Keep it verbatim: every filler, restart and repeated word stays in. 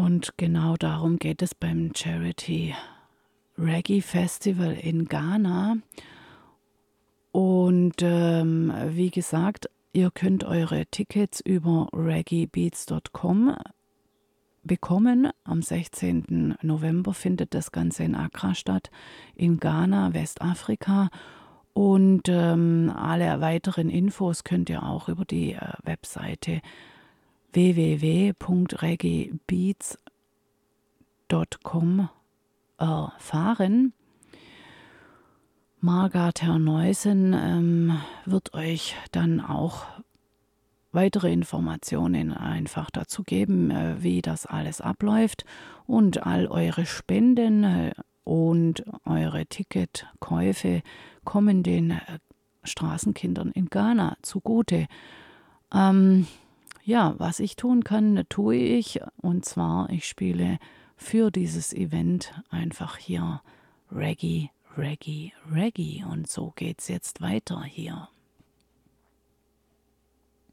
Und genau darum geht es beim Charity Reggae Festival in Ghana. Und ähm, wie gesagt, ihr könnt eure Tickets über reggae beats punkt com bekommen. Am sechzehnten November findet das Ganze in Accra statt, in Ghana, Westafrika. Und ähm, alle weiteren Infos könnt ihr auch über die äh, Webseite w w w punkt reggae beats punkt com erfahren. Margaret Herneusen ähm, wird euch dann auch weitere Informationen einfach dazu geben, äh, wie das alles abläuft, und all eure Spenden äh, und eure Ticketkäufe kommen den äh, Straßenkindern in Ghana zugute. Ähm, ja, was ich tun kann, tue ich, und zwar, ich spiele für dieses Event einfach hier Reggae, Reggae, Reggae, und so geht's jetzt weiter hier.